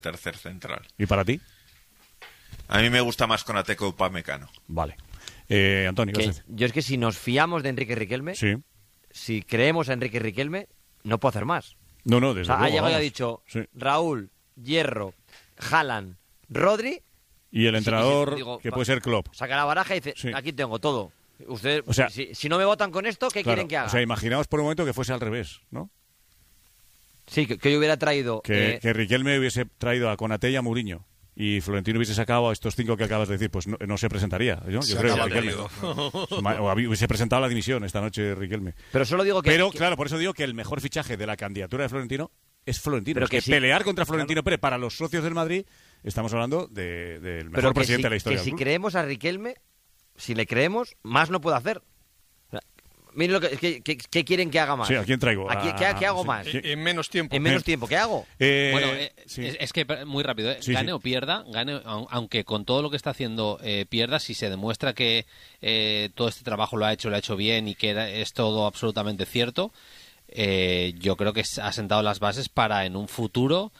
tercer central. ¿Y para ti? A mí me gusta más Konaté que Upamecano. Vale. Antonio, ¿qué haces? Yo es que si nos fiamos de Enrique Riquelme, Sí. si creemos a Enrique Riquelme, no puedo hacer más. No, desde luego. Ha llegado y ha vamos. dicho Sí. Raúl, Hierro, Haaland, Rodri. Y el entrenador, digo, que puede ser Klopp. Saca la baraja y dice, Sí. aquí tengo todo. Ustedes, O sea, si no me votan con esto, ¿qué Claro, quieren que haga? O sea, imaginaos por un momento que fuese al revés, ¿no? Sí, que yo hubiera traído... Que Riquelme hubiese traído a Konaté y a Mourinho. Y Florentino hubiese sacado a estos 5 que acabas de decir, pues no se presentaría. Yo creo que Riquelme. O hubiese presentado la dimisión esta noche Riquelme. Pero solo digo que... Pero, claro, por eso digo que el mejor fichaje de la candidatura de Florentino es Florentino. Pero Es que que sí. pelear contra Florentino Pérez para los socios del Madrid, estamos hablando del mejor pero que presidente si, de la historia que del si club. creemos a Riquelme, si le creemos, más no puede hacer. O sea, miren lo ¿qué quieren que haga más? Sí, ¿a quién traigo? ¿Qué hago sí. más? En menos tiempo. En menos tiempo, ¿qué hago? Bueno, sí. es que muy rápido, Sí, gane sí. o pierda, aunque con todo lo que está haciendo pierda, si se demuestra que todo este trabajo lo ha hecho bien y que es todo absolutamente cierto, yo creo que ha sentado las bases para en un futuro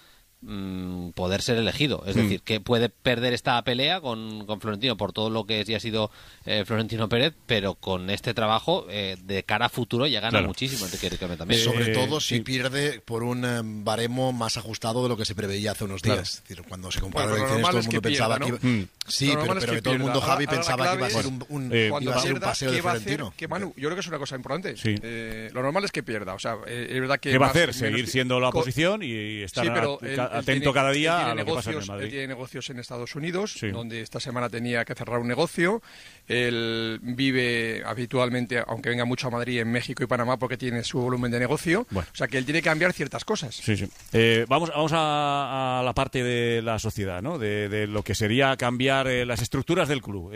poder ser elegido. Es decir, que puede perder esta pelea con Florentino por todo lo que ya ha sido Florentino Pérez, pero con este trabajo de cara a futuro ya gana Claro. muchísimo Enrique Riquelme también. Sobre todo si sí. pierde por un baremo más ajustado de lo que se preveía hace unos días. Claro. Es decir, cuando se compraron Bueno, elecciones, pero todo lo el normal mundo es que pensaba pierda, que iba... Sí, Lo normal es pero que todo el mundo, pierda. Javi, Ahora la pensaba que iba a clave ser es cuando iba a ser un pierda, paseo de ¿qué va a hacer? Florentino. Que Manu, yo creo que es una cosa importante. Sí. Lo normal es que pierda. O sea, es verdad que ¿Qué va a más- hacer? menos- Seguir siendo la oposición y estar Sí, pero atento cada día a lo que pasa en el Él Madrid. tiene negocios en Estados Unidos, Sí. donde esta semana tenía que cerrar un negocio. Él vive habitualmente, aunque venga mucho a Madrid, en México y Panamá, porque tiene su volumen de negocio. Bueno. O sea, que él tiene que cambiar ciertas cosas. Sí. Vamos a la parte de la sociedad, ¿no? De lo que sería cambiar las estructuras del club.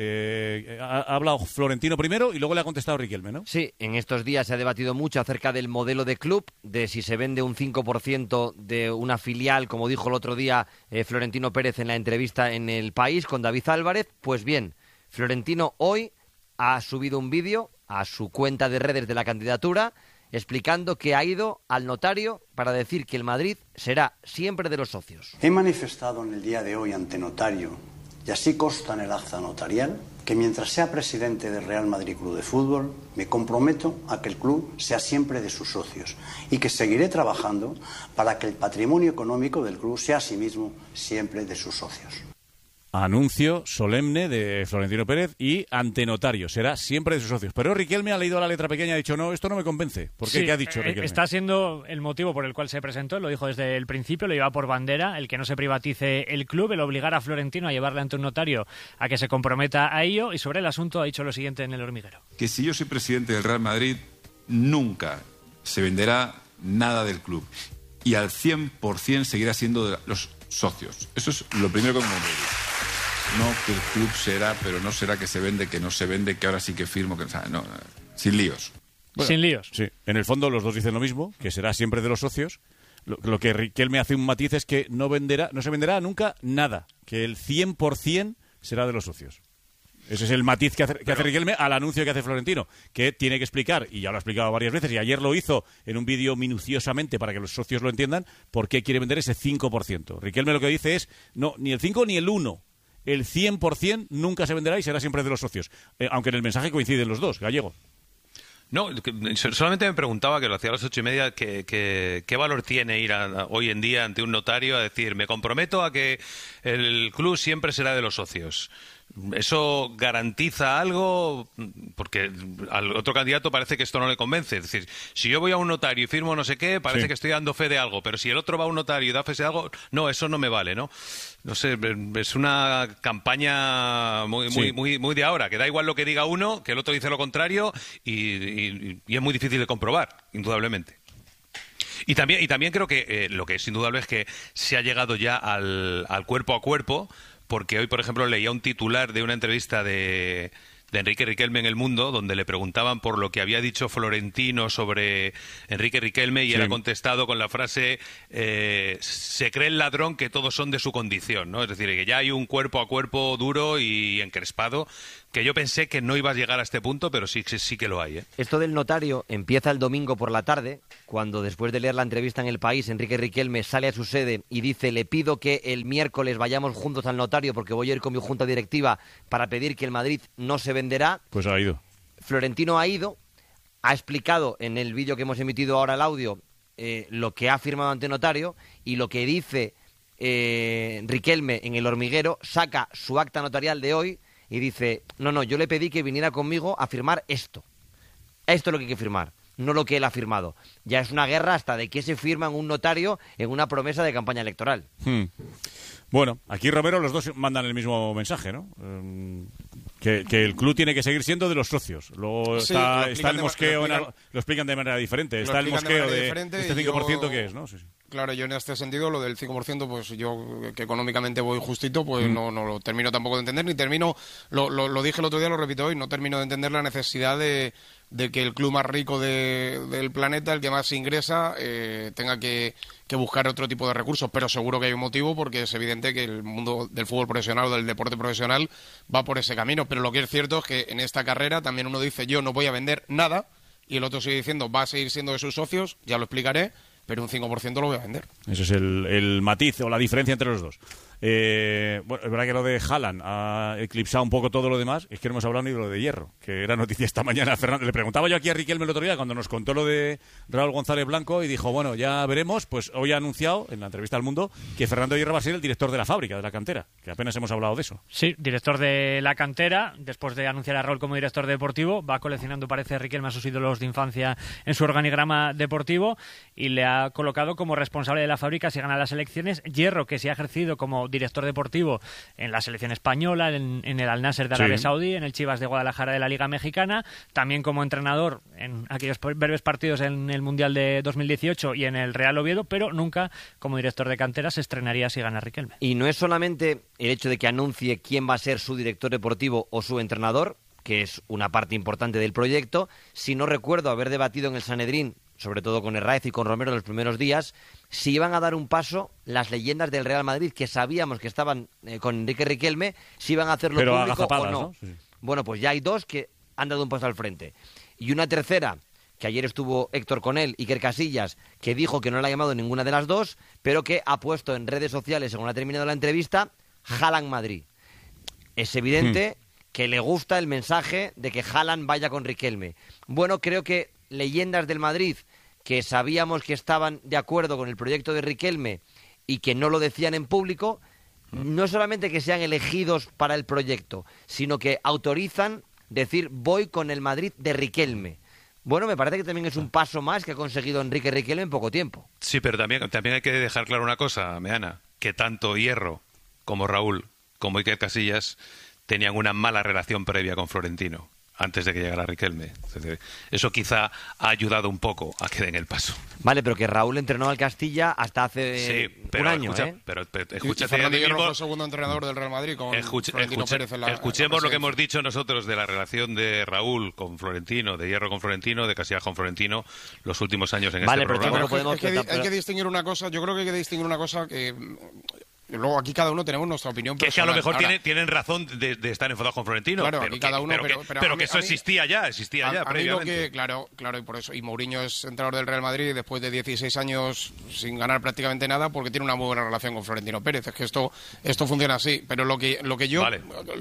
Ha hablado Florentino primero y luego le ha contestado Riquelme, ¿no? Sí, en estos días se ha debatido mucho acerca del modelo de club, de si se vende un 5% de una filial, como dijo el otro día Florentino Pérez en la entrevista en El País con David Álvarez. Pues bien, Florentino hoy ha subido un vídeo a su cuenta de redes de la candidatura explicando que ha ido al notario para decir que el Madrid será siempre de los socios. He manifestado en el día de hoy ante notario, y así consta en el acta notarial, que mientras sea presidente del Real Madrid Club de Fútbol, me comprometo a que el club sea siempre de sus socios y que seguiré trabajando para que el patrimonio económico del club sea asimismo siempre de sus socios. Anuncio solemne de Florentino Pérez y ante notario. Será siempre de sus socios. Pero Riquelme ha leído la letra pequeña y ha dicho, no, esto no me convence. ¿Por qué? Sí, ¿Qué ha dicho Riquelme? Está siendo el motivo por el cual se presentó, lo dijo desde el principio, lo lleva por bandera, el que no se privatice el club, el obligar a Florentino a llevarle ante un notario a que se comprometa a ello, y sobre el asunto ha dicho lo siguiente en El Hormiguero. Que si yo soy presidente del Real Madrid, nunca se venderá nada del club. Y al 100% seguirá siendo de los socios. Eso es lo primero que me digo. No que el club será, pero no será que se vende, que no se vende, que ahora sí que firmo, que o sea, no, sin líos. Bueno, sin líos. Sí, en el fondo los dos dicen lo mismo, que será siempre de los socios. Lo que Riquelme hace un matiz es que no se venderá nunca nada, que el 100% será de los socios. Ese es el matiz que hace Riquelme al anuncio que hace Florentino, que tiene que explicar, y ya lo ha explicado varias veces, y ayer lo hizo en un vídeo minuciosamente para que los socios lo entiendan, por qué quiere vender ese 5%. Riquelme lo que dice es, no, ni el 5 ni el 1. El 100% nunca se venderá y será siempre de los socios. Aunque en el mensaje coinciden los dos, Gallego. No, solamente me preguntaba, que lo hacía a las 8:30, ¿qué valor tiene ir hoy en día ante un notario a decir, me comprometo a que el club siempre será de los socios? ¿Eso garantiza algo? Porque al otro candidato parece que esto no le convence. Es decir, si yo voy a un notario y firmo no sé qué, parece que estoy dando fe de algo. Pero si el otro va a un notario y da fe de algo, no, eso no me vale, ¿no? No sé, es una campaña muy de ahora, que da igual lo que diga uno, que el otro dice lo contrario y es muy difícil de comprobar, indudablemente. Y también creo que lo que es indudable es que se ha llegado ya al cuerpo a cuerpo, porque hoy, por ejemplo, leía un titular de una entrevista de Enrique Riquelme en El Mundo, donde le preguntaban por lo que había dicho Florentino sobre Enrique Riquelme y él ha contestado con la frase se cree el ladrón que todos son de su condición, ¿no? Es decir, que ya hay un cuerpo a cuerpo duro y encrespado que yo pensé que no iba a llegar a este punto, pero sí que lo hay, ¿eh? Esto del notario empieza el domingo por la tarde, cuando después de leer la entrevista en El País, Enrique Riquelme sale a su sede y dice: le pido que el miércoles vayamos juntos al notario porque voy a ir con mi junta directiva para pedir que el Madrid no se venderá. Pues ha ido. Florentino ha ido, ha explicado en el vídeo que hemos emitido ahora, el audio, lo que ha firmado ante notario, y lo que dice Riquelme en El Hormiguero, saca su acta notarial de hoy y dice: no, yo le pedí que viniera conmigo a firmar esto. Esto es lo que hay que firmar, no lo que él ha firmado. Ya es una guerra hasta de qué se firma en un notario en una promesa de campaña electoral. Bueno, aquí Romero, los dos mandan el mismo mensaje, ¿no? Que el club tiene que seguir siendo de los socios. Luego Sí, está el mosqueo, lo explican de manera diferente. Está el mosqueo de este 5% que es, ¿no? Sí. Claro, yo en este sentido, lo del 5%, pues yo, que económicamente voy justito, pues no lo termino tampoco de entender, ni termino, lo dije el otro día, lo repito hoy, no termino de entender la necesidad de que el club más rico del planeta, el que más ingresa, tenga que buscar otro tipo de recursos, pero seguro que hay un motivo, porque es evidente que el mundo del fútbol profesional o del deporte profesional va por ese camino, pero lo que es cierto es que en esta carrera también uno dice: yo no voy a vender nada, y el otro sigue diciendo: va a seguir siendo de sus socios, ya lo explicaré, pero un 5% lo voy a vender. Ese es el matiz o la diferencia entre los dos. Bueno, es verdad que lo de Haaland ha eclipsado un poco todo lo demás. Es que no hemos hablado ni de lo de Hierro, que era noticia esta mañana. Fernando, le preguntaba yo aquí a Riquelme el otro día cuando nos contó lo de Raúl González Blanco y dijo: bueno, ya veremos. Pues hoy ha anunciado en la entrevista al Mundo que Fernando Hierro va a ser el director de la fábrica, de la cantera, que apenas hemos hablado de eso. Sí, director de la cantera. Después de anunciar a Raúl como director deportivo, va coleccionando, parece, Riquelme, a sus ídolos de infancia en su organigrama deportivo, y le ha colocado como responsable de la fábrica si gana las elecciones. Hierro, que se ha ejercido como director deportivo en la selección española, en el Al Nasser de Arabia Saudí, en el Chivas de Guadalajara de la Liga Mexicana, también como entrenador en aquellos breves partidos en el Mundial de 2018 y en el Real Oviedo, pero nunca como director de cantera. Se estrenaría si gana Riquelme. Y no es solamente el hecho de que anuncie quién va a ser su director deportivo o su entrenador, que es una parte importante del proyecto, sino recuerdo haber debatido en el Sanedrín, sobre todo con Herráez y con Romero en los primeros días, si iban a dar un paso las leyendas del Real Madrid, que sabíamos que estaban con Enrique Riquelme, si iban a hacerlo pero público agazapadas, o no. ¿no? Sí. Bueno, pues ya hay dos que han dado un paso al frente. Y una tercera, que ayer estuvo Héctor Conel, Iker Casillas, que dijo que no le ha llamado ninguna de las dos, pero que ha puesto en redes sociales, según ha terminado la entrevista, Haaland Madrid. Es evidente que le gusta el mensaje de que Haaland vaya con Riquelme. Bueno, creo que leyendas del Madrid que sabíamos que estaban de acuerdo con el proyecto de Riquelme y que no lo decían en público, no solamente que sean elegidos para el proyecto, sino que autorizan decir: voy con el Madrid de Riquelme. Bueno, me parece que también es un paso más que ha conseguido Enrique Riquelme en poco tiempo. Sí, pero también hay que dejar claro una cosa, Meana, que tanto Hierro como Raúl como Iker Casillas tenían una mala relación previa con Florentino antes de que llegara Riquelme. Es decir, eso quizá ha ayudado un poco a que den el paso. Vale, pero que Raúl entrenó al Castilla hasta hace un año, pero escúchate, Fernando Hierro fue el segundo entrenador del Real Madrid con Florentino Pérez en la escuchemos lo que hemos dicho nosotros de la relación de Raúl con Florentino, de Hierro con Florentino, de Casillas con Florentino, los últimos años en este programa. Hay que distinguir una cosa, yo creo que hay que distinguir una cosa que... Luego aquí cada uno tenemos nuestra opinión personal. Que a lo mejor tienen razón de estar enfadados con Florentino. Claro, aquí cada uno, pero que eso existía ya previamente. Claro, y por eso. Y Mourinho es entrenador del Real Madrid después de 16 años sin ganar prácticamente nada, porque tiene una muy buena relación con Florentino Pérez. Es que esto funciona así. Pero lo que yo... Vale,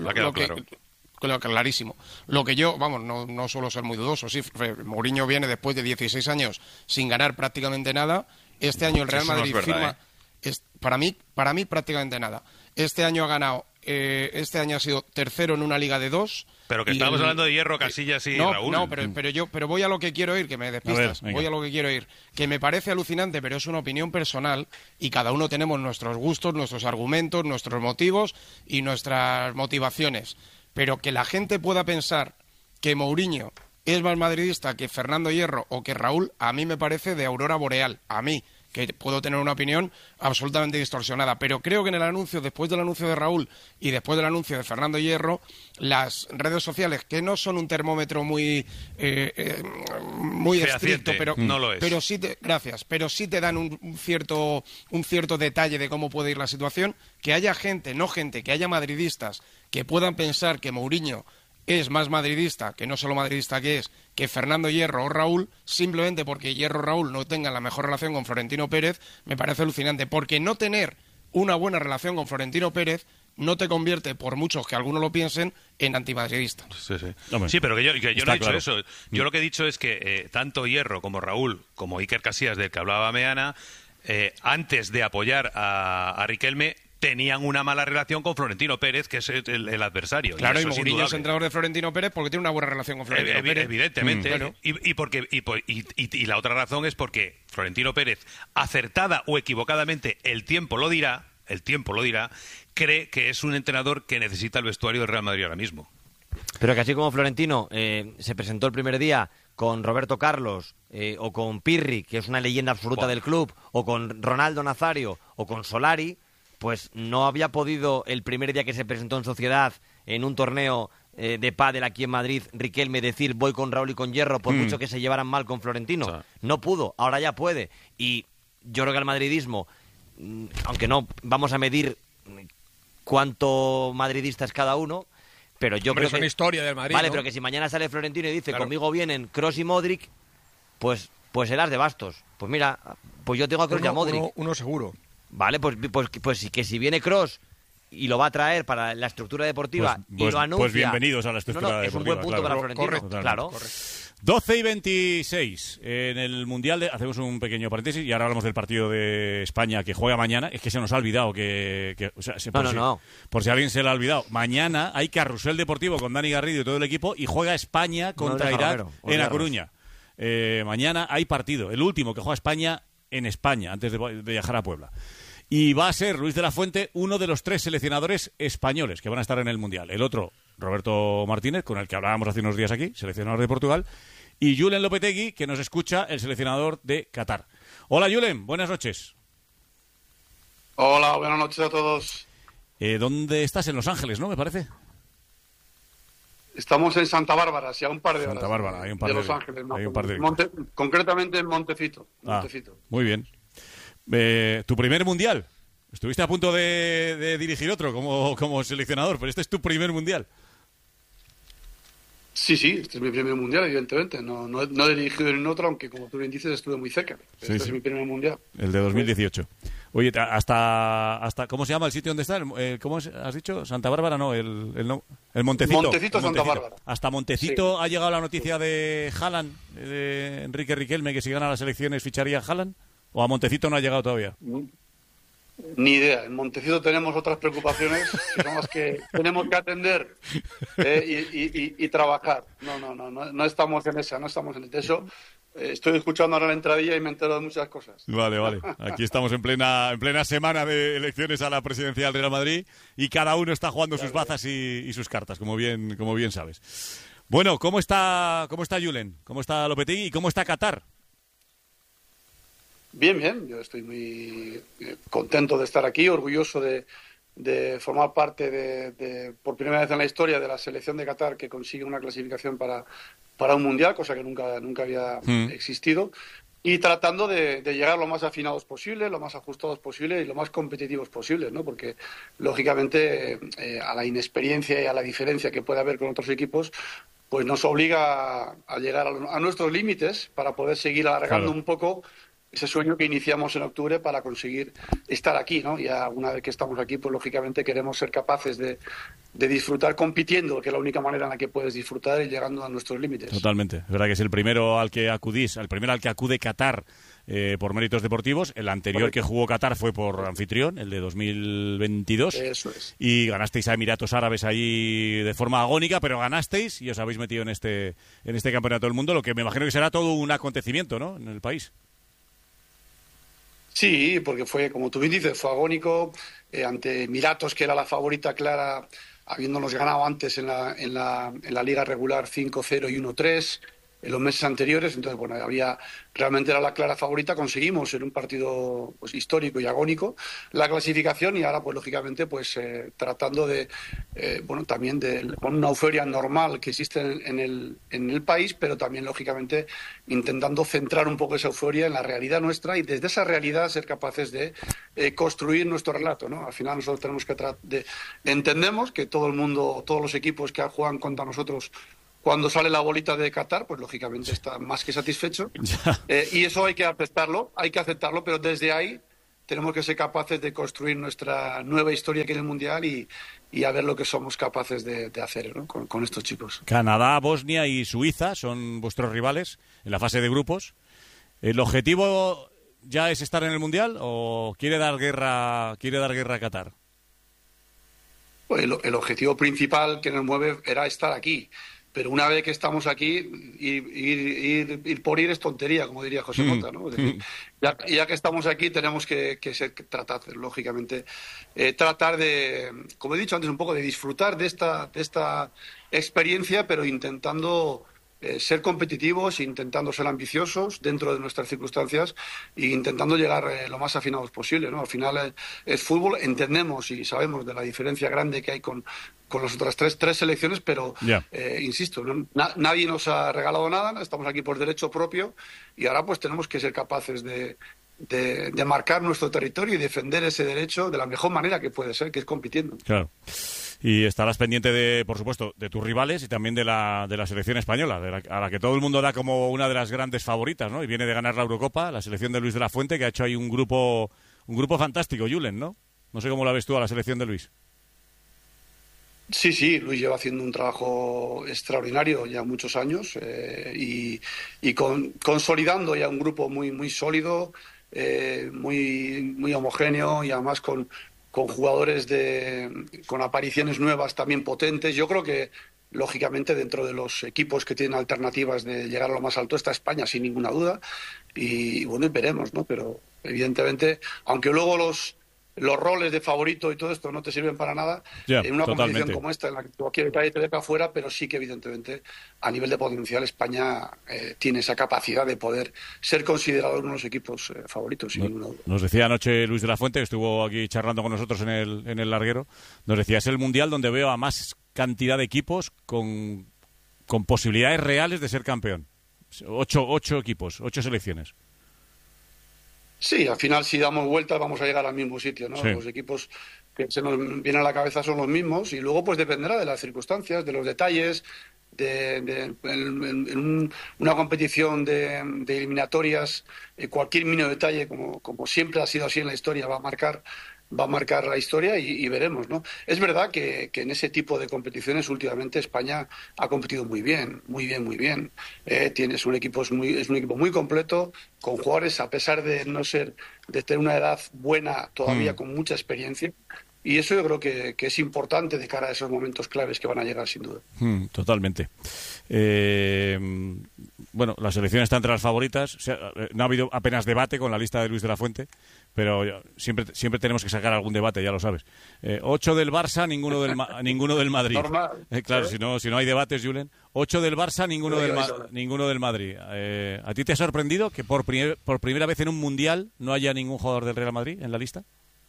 claro. Clarísimo. Lo que yo, vamos, no suelo ser muy dudoso. Sí, Mourinho viene después de 16 años sin ganar prácticamente nada. Este año el Real Madrid firma... Para mí prácticamente nada. Este año ha ganado, este año ha sido tercero en una liga de 2. Pero que estamos hablando de Hierro, Casillas y Raúl. No, pero voy a lo que quiero ir, que me despistas. Voy a lo que quiero ir. Que me parece alucinante, pero es una opinión personal y cada uno tenemos nuestros gustos, nuestros argumentos, nuestros motivos y nuestras motivaciones. Pero que la gente pueda pensar que Mourinho es más madridista que Fernando Hierro o que Raúl, a mí me parece de aurora boreal. A mí, que puedo tener una opinión absolutamente distorsionada, pero creo que en el anuncio, después del anuncio de Raúl y después del anuncio de Fernando Hierro, las redes sociales, que no son un termómetro muy estricto, pero no lo es. Pero sí pero sí te dan un cierto detalle de cómo puede ir la situación, que haya gente, que haya madridistas que puedan pensar que Mourinho es más madridista, que no solo madridista que Fernando Hierro o Raúl, simplemente porque Hierro o Raúl no tengan la mejor relación con Florentino Pérez, me parece alucinante, porque no tener una buena relación con Florentino Pérez no te convierte, por muchos que algunos lo piensen, en antimadridista. Sí, pero que yo no he dicho claro. eso. Yo lo que he dicho es que tanto Hierro como Raúl, como Iker Casillas, del que hablaba Meana, antes de apoyar a Riquelme, tenían una mala relación con Florentino Pérez, que es el adversario. Claro, y eso es Mourinho es indudable. entrenador de Florentino Pérez porque tiene una buena relación con Florentino Pérez. Evidentemente. Claro. Y la otra razón es porque Florentino Pérez, acertada o equivocadamente, el tiempo lo dirá, cree que es un entrenador que necesita el vestuario del Real Madrid ahora mismo. Pero que así como Florentino se presentó el primer día con Roberto Carlos o con Pirri, que es una leyenda absoluta del club, o con Ronaldo Nazario o con Solari, pues no había podido el primer día que se presentó en Sociedad en un torneo de pádel aquí en Madrid, Riquelme decir voy con Raúl y con Hierro, por mucho que se llevaran mal con Florentino. O sea, no pudo, ahora ya puede. Y yo creo que el madridismo, aunque no vamos a medir cuánto madridista es cada uno, pero yo creo que es una historia del Madrid, vale, ¿no? pero que si mañana sale Florentino y dice Claro. conmigo vienen Kroos y Modric, pues serás de bastos. Pues mira, pues yo tengo a Kroos y a Modric. Uno seguro. Vale, pues que si viene Kroos y lo va a traer para la estructura deportiva y lo anuncia... Pues bienvenidos a la estructura deportiva. Es un buen punto para Florentino. Correcto. Claro. 12 y 26 en el Mundial. Hacemos un pequeño paréntesis y ahora hablamos del partido de España que juega mañana. Es que se nos ha olvidado o sea, por si a alguien se le ha olvidado. Mañana hay carrusel deportivo con Dani Garrido y todo el equipo y juega España contra Irak en A Coruña. Mañana hay partido. El último que juega España en España antes de viajar a Puebla. Y va a ser Luis de la Fuente uno de los 3 seleccionadores españoles que van a estar en el Mundial. El otro, Roberto Martínez, con el que hablábamos hace unos días aquí, seleccionador de Portugal. Y Julen Lopetegui, que nos escucha, el seleccionador de Qatar. Hola, Julen, buenas noches. Hola, buenas noches a todos. ¿Dónde estás? En Los Ángeles, ¿no? Me parece. Estamos en Santa Bárbara, sí, a un par de horas. Santa Bárbara, hay un par de Los Ángeles. hay un par de concretamente en Montecito. Muy bien. ¿Tu primer Mundial? Estuviste a punto de dirigir otro como seleccionador, pero este es tu primer Mundial. Sí, este es mi primer Mundial, evidentemente. No he dirigido en otro, aunque como tú bien dices, estuve muy cerca. Pero este es mi primer Mundial. El de 2018. Oye, hasta ¿cómo se llama el sitio donde está? ¿Cómo has dicho? ¿Santa Bárbara? No, el Montecito. Montecito, Santa Bárbara. Hasta Montecito ha llegado la noticia de Haaland, de Enrique Riquelme, que si gana las elecciones ficharía a Haaland. ¿O a Montecito no ha llegado todavía? Ni idea. En Montecito tenemos otras preocupaciones que son las que tenemos que atender y trabajar. No estamos en esa, no estamos en eso. Estoy escuchando ahora la entradilla y me entero de muchas cosas. Vale. Aquí estamos en plena semana de elecciones a la presidencia del Real Madrid y cada uno está jugando sus bazas y sus cartas, como bien sabes. Bueno, ¿cómo está Julen? ¿Cómo está Lopetegui? ¿Y cómo está Qatar? Bien. Yo estoy muy contento de estar aquí, orgulloso de formar parte de por primera vez en la historia de la selección de Qatar que consigue una clasificación para un mundial, cosa que nunca había existido, y tratando de llegar lo más afinados posible, lo más ajustados posible y lo más competitivos posibles, ¿no? Porque lógicamente a la inexperiencia y a la diferencia que puede haber con otros equipos, pues nos obliga a llegar a nuestros límites para poder seguir alargando un poco ese sueño que iniciamos en octubre para conseguir estar aquí, ¿no? Ya una vez que estamos aquí, pues lógicamente queremos ser capaces de disfrutar compitiendo, que es la única manera en la que puedes disfrutar y llegando a nuestros límites. Totalmente. Es verdad que es el primero al que acudís, el primero al que acude Qatar por méritos deportivos. El anterior que jugó Qatar fue por anfitrión, el de 2022. Eso es. Y ganasteis a Emiratos Árabes ahí de forma agónica, pero ganasteis y os habéis metido en este campeonato del mundo, lo que me imagino que será todo un acontecimiento, ¿no? En el país. Sí, porque fue, como tú bien dices, fue agónico ante Emiratos, que era la favorita clara, habiéndonos ganado antes en la liga regular 5-0 y 1-3. en los meses anteriores. Entonces, bueno, realmente era la clara favorita. Conseguimos en un partido pues histórico y agónico la clasificación, y ahora, pues lógicamente, pues tratando de, también con una euforia normal que existe en el país, pero también, lógicamente, intentando centrar un poco esa euforia en la realidad nuestra y desde esa realidad ser capaces de construir nuestro relato, ¿no? Al final nosotros tenemos que entendemos que todo el mundo, todos los equipos que juegan contra nosotros, cuando sale la bolita de Qatar, pues lógicamente está más que satisfecho. Y eso hay que aceptarlo, pero desde ahí tenemos que ser capaces de construir nuestra nueva historia aquí en el Mundial y a ver lo que somos capaces de hacer, ¿no? con estos chicos. Canadá, Bosnia y Suiza son vuestros rivales en la fase de grupos. ¿El objetivo ya es estar en el Mundial o quiere dar guerra a Qatar? Pues el objetivo principal que nos mueve era estar aquí. Pero una vez que estamos aquí, ir por ir es tontería, como diría José Mota, ¿no? Es decir, ya que estamos aquí, tenemos que tratar, lógicamente, tratar de, como he dicho antes, un poco de disfrutar de esta experiencia, pero intentando ser competitivos, intentando ser ambiciosos dentro de nuestras circunstancias e intentando llegar lo más afinados posible, ¿no? Al final es fútbol, entendemos y sabemos de la diferencia grande que hay con las otras tres selecciones, pero insisto, nadie nos ha regalado nada, estamos aquí por derecho propio y ahora pues tenemos que ser capaces de marcar nuestro territorio y defender ese derecho de la mejor manera que puede ser, que es compitiendo. Claro. Y estarás pendiente por supuesto, de tus rivales y también de la selección española, a la que todo el mundo da como una de las grandes favoritas, ¿no? Y viene de ganar la Eurocopa, la selección de Luis de la Fuente, que ha hecho ahí un grupo fantástico, Julen, ¿no? No sé cómo la ves tú a la selección de Luis. Sí, Luis lleva haciendo un trabajo extraordinario ya muchos años y consolidando ya un grupo muy, muy sólido, muy homogéneo y además con jugadores con apariciones nuevas también potentes. Yo creo que, lógicamente, dentro de los equipos que tienen alternativas de llegar a lo más alto está España, sin ninguna duda. Y bueno, veremos, ¿no? Pero, evidentemente, aunque luego los roles de favorito y todo esto no te sirven para nada en una competición como esta, en la que cualquier país te deja fuera, pero sí que, evidentemente, a nivel de potencial, España tiene esa capacidad de poder ser considerado uno de los equipos favoritos, sin ninguna duda. Nos decía anoche Luis de la Fuente, que estuvo aquí charlando con nosotros en el larguero, nos decía, es el Mundial donde veo a más cantidad de equipos con posibilidades reales de ser campeón. 8 equipos, 8 selecciones. Sí, al final, si damos vueltas, vamos a llegar al mismo sitio, ¿no? Sí. Los equipos que se nos vienen a la cabeza son los mismos y luego pues dependerá de las circunstancias, de los detalles, en una competición de eliminatorias, cualquier mínimo detalle, como siempre ha sido así en la historia, va a marcar la historia y veremos, ¿no? Es verdad que en ese tipo de competiciones últimamente España ha competido muy bien. Es un equipo muy completo, con jugadores, a pesar de tener una edad buena, todavía con mucha experiencia. Y eso yo creo que es importante de cara a esos momentos claves que van a llegar, sin duda. Totalmente. Bueno, la selección está entre las favoritas. O sea, no ha habido apenas debate con la lista de Luis de la Fuente, pero siempre tenemos que sacar algún debate, ya lo sabes. 8 del Barça, ninguno del Madrid. Normal. Claro, si no hay debates, Julen. 8 del Barça, ninguno del Madrid. ¿A ti te ha sorprendido que por primera vez en un Mundial no haya ningún jugador del Real Madrid en la lista?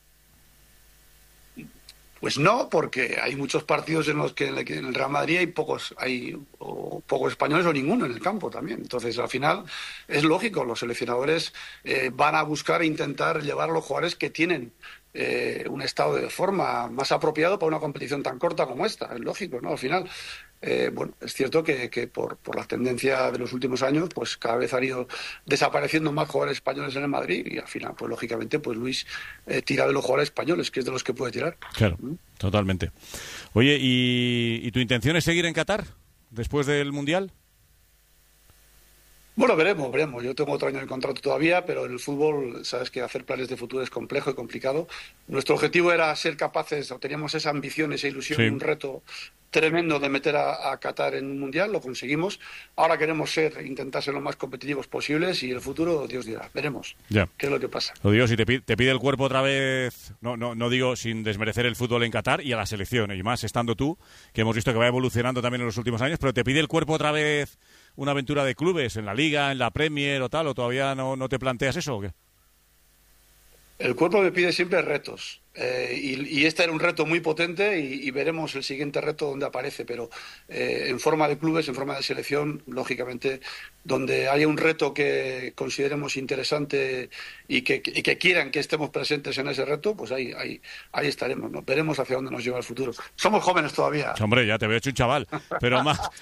Pues no, porque hay muchos partidos en los que en el Real Madrid hay pocos españoles o ninguno en el campo también. Entonces, al final, es lógico, los seleccionadores van a buscar e intentar llevar a los jugadores que tienen un estado de forma más apropiado para una competición tan corta como esta. Es lógico, ¿no? Al final, es cierto que por la tendencia de los últimos años, pues cada vez han ido desapareciendo más jugadores españoles en el Madrid y al final, pues lógicamente, pues Luis tira de los jugadores españoles, que es de los que puede tirar. Claro, totalmente. Oye, ¿y tu intención es seguir en Qatar después del Mundial? Bueno, veremos. Yo tengo otro año de contrato todavía, pero en el fútbol, sabes que hacer planes de futuro es complejo y complicado. Nuestro objetivo era ser capaces, o teníamos esa ambición, esa ilusión, un reto tremendo de meter a Qatar en un Mundial, lo conseguimos. Ahora queremos intentar ser lo más competitivos posibles y el futuro, Dios dirá, veremos qué es lo que pasa. Lo digo, si te pide el cuerpo otra vez, no digo sin desmerecer el fútbol en Qatar y a la selección, y más estando tú, que hemos visto que va evolucionando también en los últimos años, pero te pide el cuerpo otra vez una aventura de clubes en la Liga, en la Premier o tal, o todavía no te planteas eso o qué? El cuerpo me pide siempre retos. Y este era un reto muy potente y veremos el siguiente reto donde aparece, pero en forma de clubes, en forma de selección, lógicamente, donde haya un reto que consideremos interesante y que quieran que estemos presentes en ese reto, pues ahí estaremos, ¿no? Veremos hacia dónde nos lleva el futuro. Somos jóvenes todavía. Hombre, ya te veo hecho un chaval, pero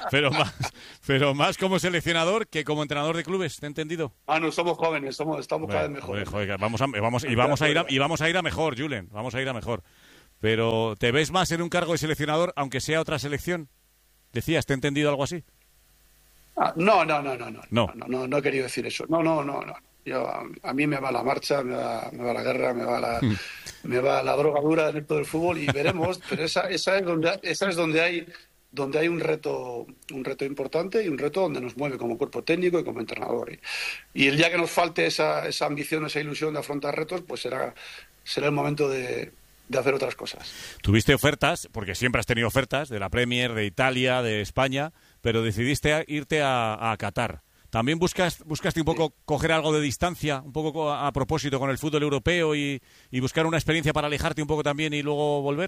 más como seleccionador que como entrenador de clubes, ¿te he entendido? No, somos jóvenes, estamos cada vez mejor. Joder, vamos a ir a mejor, Julen. Vamos a ir a mejor. Pero ¿te ves más en un cargo de seleccionador, aunque sea otra selección? Decías, ¿te he entendido algo así? No he querido decir eso. No. A mí me va la marcha, me va la guerra, me va la droga dura dentro del fútbol y veremos, pero esa es donde hay un reto importante y un reto donde nos mueve como cuerpo técnico y como entrenador. Y el día que nos falte esa ambición, esa ilusión de afrontar retos, pues será el momento de hacer otras cosas. Tuviste ofertas, porque siempre has tenido ofertas, de la Premier, de Italia, de España, pero decidiste irte a Qatar. ¿También buscaste un poco coger algo de distancia, un poco a propósito con el fútbol europeo y buscar una experiencia para alejarte un poco también y luego volver?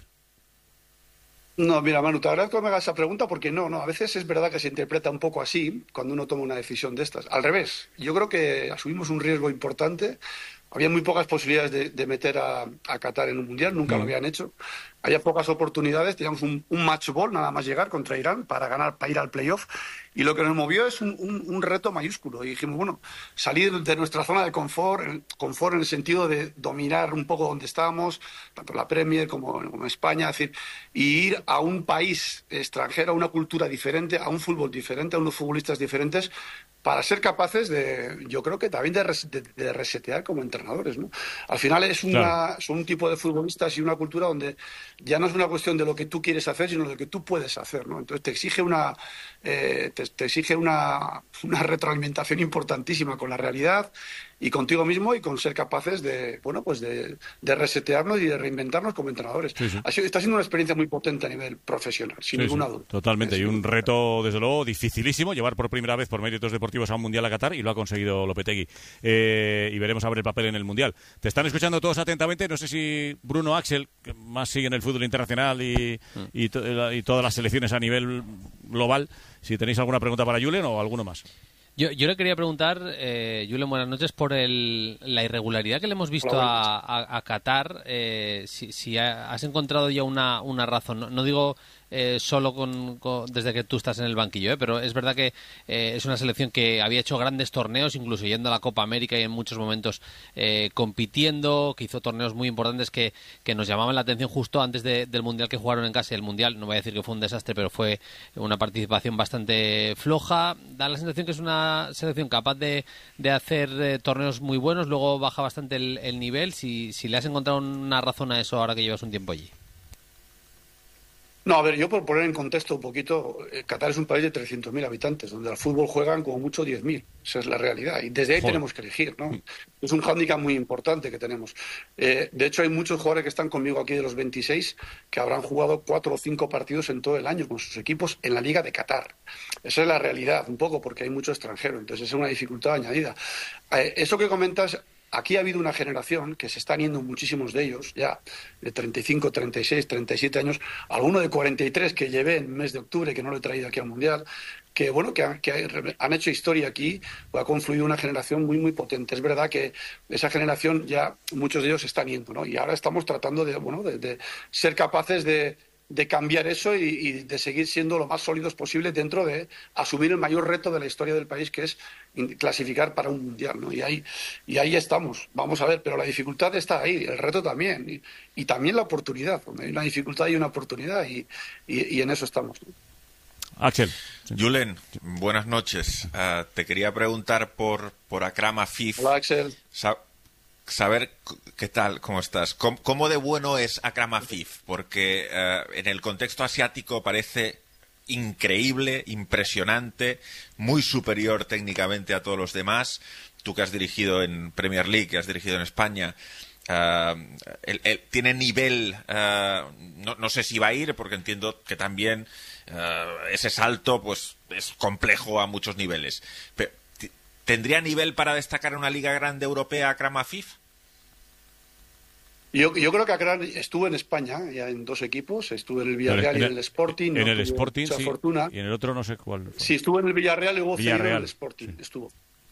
No, mira, Manu, te agradezco que me hagas esa pregunta porque a veces es verdad que se interpreta un poco así cuando uno toma una decisión de estas. Al revés, yo creo que asumimos un riesgo importante. Había muy pocas posibilidades de meter a Qatar en un mundial, nunca lo habían hecho. Había pocas oportunidades, teníamos un match ball nada más llegar contra Irán para ganar, para ir al playoff. Y lo que nos movió es un reto mayúsculo. Y dijimos, salir de nuestra zona de confort en el sentido de dominar un poco donde estábamos, tanto la Premier como España, es decir, y ir a un país extranjero, a una cultura diferente, a un fútbol diferente, a unos futbolistas diferentes, para ser capaces yo creo que también de resetear como entrenadores, ¿no? Al final son un tipo de futbolistas y una cultura donde ya no es una cuestión de lo que tú quieres hacer, sino de lo que tú puedes hacer, ¿no? Entonces te exige una retroalimentación importantísima con la realidad y contigo mismo y con ser capaces de resetearnos y de reinventarnos como entrenadores. Sí. Está siendo una experiencia muy potente a nivel profesional, sin ninguna duda. Totalmente, y un reto, desde luego, dificilísimo, llevar por primera vez por méritos deportivos a un Mundial a Qatar, y lo ha conseguido Lopetegui. Y veremos a ver el papel en el Mundial. Te están escuchando todos atentamente, no sé si Bruno, Axel, que más siguen el fútbol internacional y todas las selecciones a nivel global, si tenéis alguna pregunta para Julen o alguno más. Yo le quería preguntar, Julen, buenas noches, por la irregularidad que le hemos visto a Qatar. Si has encontrado ya una razón. No digo solo desde que tú estás en el banquillo, pero es verdad que es una selección que había hecho grandes torneos, incluso yendo a la Copa América y en muchos momentos compitiendo, que hizo torneos muy importantes que nos llamaban la atención justo antes del Mundial que jugaron en casa. El Mundial, no voy a decir que fue un desastre, pero fue una participación bastante floja. Da la sensación que es una selección capaz de hacer torneos muy buenos, luego baja bastante el nivel. Si le has encontrado una razón a eso ahora que llevas un tiempo allí. No, a ver, yo por poner en contexto un poquito, Qatar es un país de 300.000 habitantes, donde al fútbol juegan como mucho 10.000. Esa es la realidad. Y desde ahí tenemos que elegir, ¿no? Es un hándicap muy importante que tenemos. De hecho, hay muchos jugadores que están conmigo aquí de los 26 que habrán jugado 4 o 5 partidos en todo el año con sus equipos en la Liga de Qatar. Esa es la realidad, un poco, porque hay mucho extranjero. Entonces, es una dificultad añadida. Eso que comentas... Aquí ha habido una generación que se están yendo muchísimos de ellos, ya de 35, 36, 37 años, alguno de 43 que llevé en el mes de octubre, que no lo he traído aquí al Mundial, que han hecho historia aquí, ha confluido una generación muy, muy potente. Es verdad que esa generación ya muchos de ellos se están yendo, ¿no? Y ahora estamos tratando de ser capaces de cambiar eso y de seguir siendo lo más sólidos posible dentro de asumir el mayor reto de la historia del país, que es clasificar para un mundial, ¿no? Y ahí estamos, vamos a ver, pero la dificultad está ahí, el reto también, y también la oportunidad, donde hay una dificultad y una oportunidad, y en eso estamos, ¿no? Axel. Julen, buenas noches. Te quería preguntar por Akram Afif. Hola, Axel. Saber qué tal, cómo estás. ¿Cómo de bueno es Akram Afif? Porque en el contexto asiático parece increíble, impresionante, muy superior técnicamente a todos los demás. Tú que has dirigido en Premier League, que has dirigido en España, tiene nivel, no sé si va a ir, porque entiendo que también ese salto pues es complejo a muchos niveles. Pero, ¿tendría nivel para destacar en una liga grande europea Akram Afif? Yo creo que Akram estuvo en España, ya en 2 equipos, estuvo en el Villarreal y en el Sporting. En el Sporting, mucha sí, fortuna. y en el otro no sé cuál fue. Sí, estuvo en el Villarreal y luego cedido en el Sporting, sí. estuvo.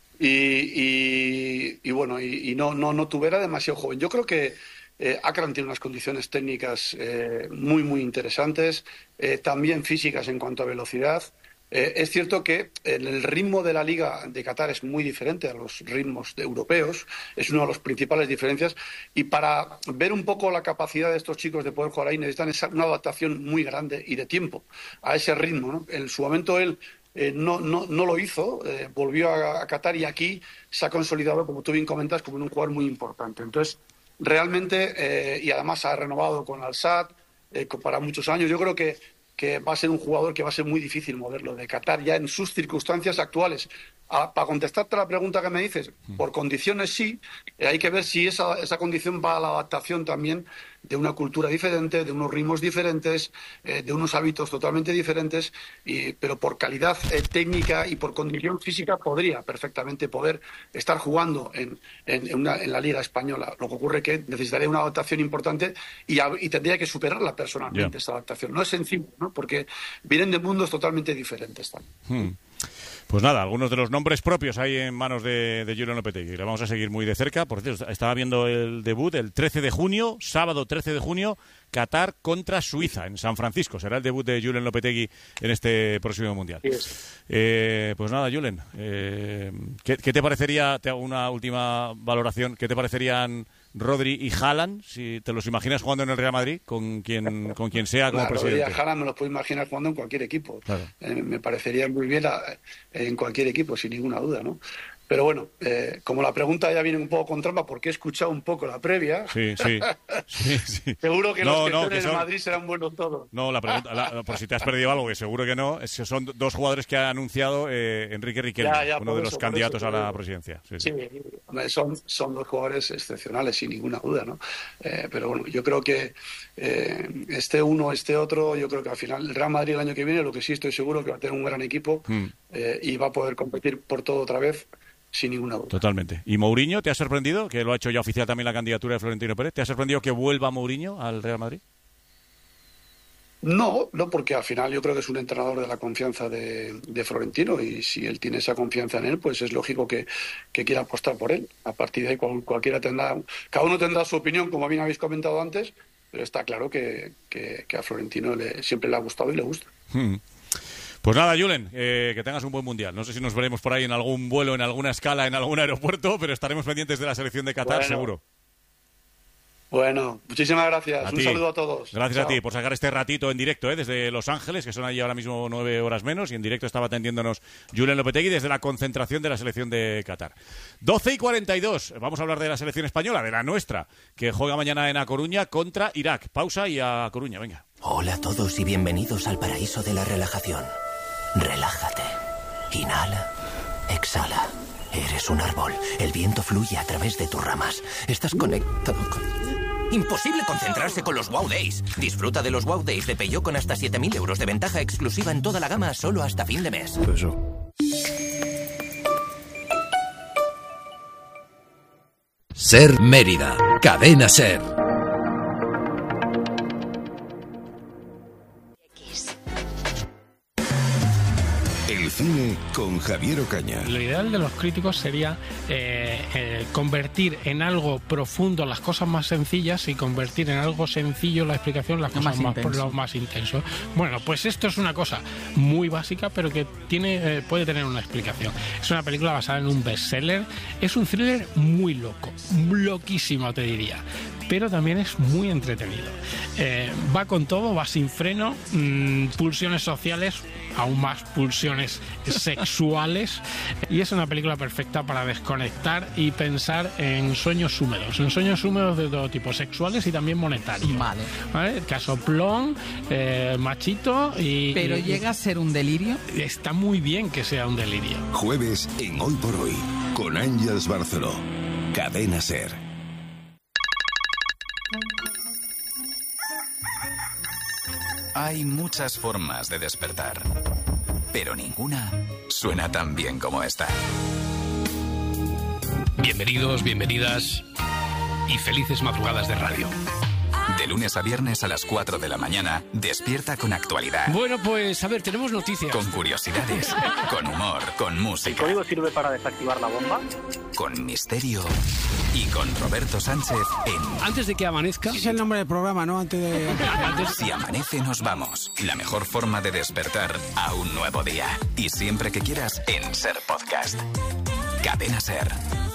Y bueno, no tuve, era demasiado joven. Yo creo que Akram tiene unas condiciones técnicas muy interesantes, también físicas en cuanto a velocidad. Es cierto que el ritmo de la Liga de Qatar es muy diferente a los ritmos europeos, es una de las principales diferencias, y para ver un poco la capacidad de estos chicos de poder jugar ahí necesitan una adaptación muy grande y de tiempo a ese ritmo, ¿no? En su momento él no lo hizo, volvió a Qatar y aquí se ha consolidado, como tú bien comentas, como un jugador muy importante. Entonces, realmente, y además ha renovado con Al-Sadd para muchos años, yo creo que va a ser un jugador que va a ser muy difícil moverlo de Qatar ya en sus circunstancias actuales. Para contestarte a la pregunta que me dices, por condiciones sí, hay que ver si esa condición va a la adaptación también de una cultura diferente, de unos ritmos diferentes, de unos hábitos totalmente diferentes, pero por calidad técnica y por condición física podría perfectamente poder estar jugando en la Liga Española. Lo que ocurre es que necesitaría una adaptación importante y tendría que superarla personalmente, esa adaptación. No es sencillo, ¿no? Porque vienen de mundos totalmente diferentes también. Pues nada, algunos de los nombres propios ahí en manos de Julen Lopetegui. Le vamos a seguir muy de cerca. Por cierto, estaba viendo el debut el 13 de junio, sábado 13 de junio, Qatar contra Suiza en San Francisco. Será el debut de Julen Lopetegui en este próximo Mundial. Pues nada, Julen, ¿qué te parecería, te hago una última valoración, qué te parecerían Rodri y Haaland, si te los imaginas jugando en el Real Madrid, con quien sea como presidente? Rodri y Haaland me los puedo imaginar jugando en cualquier equipo. Claro. Me parecería muy bien en cualquier equipo, sin ninguna duda, ¿no? Pero bueno, como la pregunta ya viene un poco con trampa, porque he escuchado un poco la previa. Sí. Seguro que los que estén en el Madrid serán buenos todos. No, la pregunta, por si te has perdido algo, que seguro que no, son 2 jugadores que ha anunciado Enrique Riquelme, uno de los candidatos a la presidencia. Sí. Son 2 jugadores excepcionales, sin ninguna duda, ¿no? Pero bueno, yo creo que este uno, este otro, yo creo que al final el Real Madrid el año que viene, lo que sí estoy seguro que va a tener un gran equipo y va a poder competir por todo otra vez. Sin ninguna duda. Totalmente. ¿Y Mourinho te ha sorprendido? Que lo ha hecho ya oficial también la candidatura de Florentino Pérez. ¿Te ha sorprendido que vuelva Mourinho al Real Madrid? No, porque al final yo creo que es un entrenador de la confianza de Florentino y si él tiene esa confianza en él, pues es lógico que quiera apostar por él. A partir de ahí cualquiera cada uno tendrá su opinión, como bien habéis comentado antes, pero está claro que a Florentino siempre le ha gustado y le gusta. Pues nada, Julen, que tengas un buen Mundial. No sé si nos veremos por ahí en algún vuelo, en alguna escala, en algún aeropuerto, pero estaremos pendientes de la selección de Qatar, seguro. Bueno, muchísimas gracias. Un saludo a todos. Gracias. Chao. A ti por sacar este ratito en directo desde Los Ángeles, que son allí ahora mismo 9 horas menos, y en directo estaba atendiéndonos Julen Lopetegui desde la concentración de la selección de Qatar. 12:42. Vamos a hablar de la selección española, de la nuestra, que juega mañana en A Coruña contra Irak. Pausa y a Coruña, venga. Hola a todos y bienvenidos al paraíso de la relajación. Relájate. Inhala. Exhala. Eres un árbol. El viento fluye a través de tus ramas. Estás conectado con... Imposible concentrarse con los Wow Days. Disfruta de los Wow Days de Peugeot con hasta 7.000 euros de ventaja exclusiva en toda la gama solo hasta fin de mes. Ser Mérida. Cadena Ser. El cine con Javier Ocaña. Lo ideal de los críticos sería convertir en algo profundo las cosas más sencillas y convertir en algo sencillo la explicación las cosas más intenso. Bueno, pues esto es una cosa muy básica, pero que puede tener una explicación. Es una película basada en un bestseller. Es un thriller muy loco, loquísimo te diría, pero también es muy entretenido. Va con todo, va sin freno, pulsiones sociales, aún más pulsiones sexuales, y es una película perfecta para desconectar y pensar en sueños húmedos de todo tipo, sexuales y también monetarios. ¿Vale? Casoplón, machito y... ¿Pero llega a ser un delirio? Está muy bien que sea un delirio. Jueves en Hoy por Hoy, con Ángeles Barceló. Cadena Ser. Hay muchas formas de despertar, pero ninguna suena tan bien como esta. Bienvenidos, bienvenidas y felices madrugadas de radio. De lunes a viernes a las 4 de la mañana, despierta con actualidad. Bueno, pues a ver, tenemos noticias. Con curiosidades, con humor, con música. ¿El código sirve para desactivar la bomba? Con misterio y con Roberto Sánchez en... Antes de que amanezca... Es el nombre del programa, ¿no? Antes de... Si amanece nos vamos. La mejor forma de despertar a un nuevo día. Y siempre que quieras en Ser Podcast. Cadena Ser.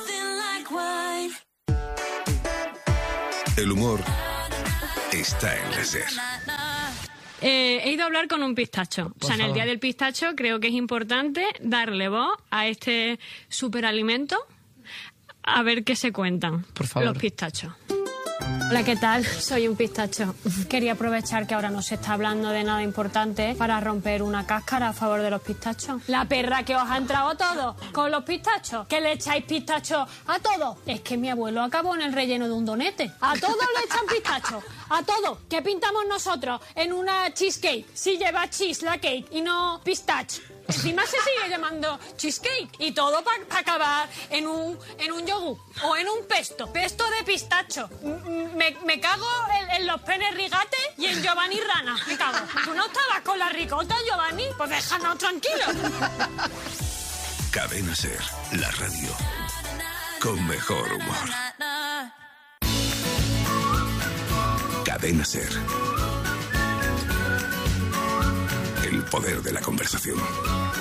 El humor está en la SER. He ido a hablar con un pistacho. O sea, en el Día del Pistacho creo que es importante darle voz a este superalimento, a ver qué se cuentan los pistachos. Hola, ¿qué tal? Soy un pistacho. Quería aprovechar que ahora no se está hablando de nada importante para romper una cáscara a favor de los pistachos. La perra que os ha entrado todo con los pistachos, que le echáis pistacho a todo. Es que mi abuelo acabó en el relleno de un donete. A todos le echan pistacho. A todo. ¿Qué pintamos nosotros en una cheesecake? Si lleva cheese la cake y no pistache. Encima se sigue llamando cheesecake y todo para acabar en un yogur o en un pesto de pistacho. Me cago en los penes rigate y en Giovanni Rana. Me cago. ¿Tú no estabas con la ricota, Giovanni? Pues déjanos tranquilos. Cadena Ser, la radio con mejor humor. Cadena Ser. El poder de la conversación.